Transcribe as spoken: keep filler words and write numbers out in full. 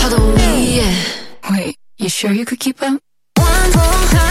the we, yeah. Wait, you sure you could keep up? One more high.